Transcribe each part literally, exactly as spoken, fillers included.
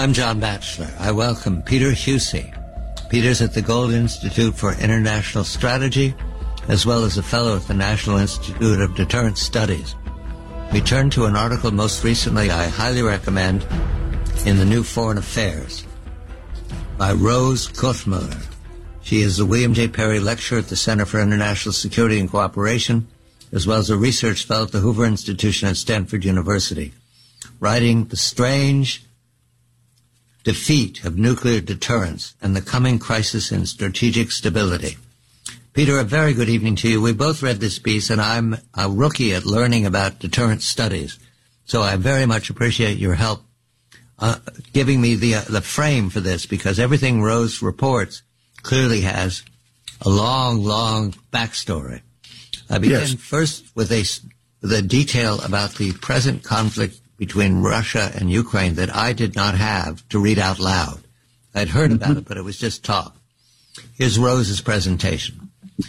I'm John Batchelor. I welcome Peter Husey. Peter's at the Gold Institute for International Strategy, as well as a fellow at the National Institute of Deterrence Studies. We turn to an article most recently I highly recommend in the New Foreign Affairs by Rose Guttmuller. She is the William J. Perry Lecturer at the Center for International Security and Cooperation, as well as a research fellow at the Hoover Institution at Stanford University, writing The Strange Defeat of Nuclear Deterrence and the Coming Crisis in Strategic Stability. Peter, a very good evening to you. We both read this piece, and I'm a rookie at learning about deterrence studies, so I very much appreciate your help uh, giving me the uh, the frame for this, because everything Rose reports clearly has a long, long backstory. I begin yes. first with a, with a detail about the present conflict between Russia and Ukraine that I did not have to read out loud. I'd heard mm-hmm. about it, but it was just talk. Here's Rose's presentation.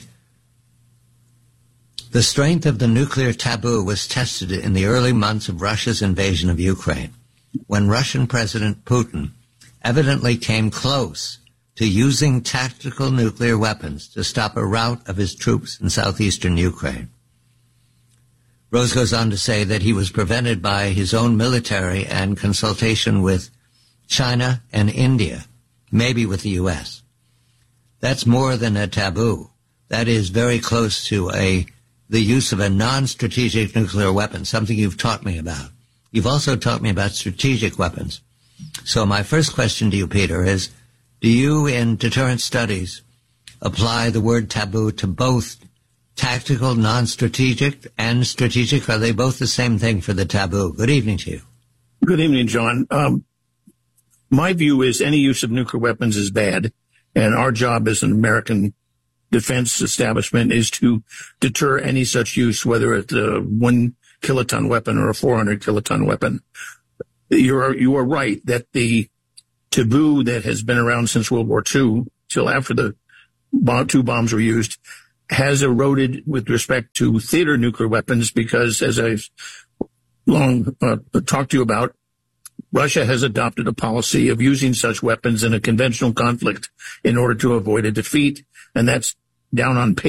The strength of the nuclear taboo was tested in the early months of Russia's invasion of Ukraine, when Russian President Putin evidently came close to using tactical nuclear weapons to stop a rout of his troops in southeastern Ukraine. Rose goes on to say that he was prevented by his own military and consultation with China and India, maybe with the U S. That's more than a taboo. That is very close to a the use of a non-strategic nuclear weapon, something you've taught me about. You've also taught me about strategic weapons. So my first question to you, Peter, is, do you in deterrence studies apply the word taboo to both tactical, non-strategic, and strategic? Are they both the same thing for the taboo? Good evening to you. Good evening, John. Um, my view is any use of nuclear weapons is bad, and our job as an American defense establishment is to deter any such use, whether it's a one kiloton weapon or a four hundred kiloton weapon. You are, you are right that the taboo that has been around since World War Two, till after the bomb, two bombs were used, has eroded with respect to theater nuclear weapons because, as I've long uh, talked to you about, Russia has adopted a policy of using such weapons in a conventional conflict in order to avoid a defeat, and that's down on paper.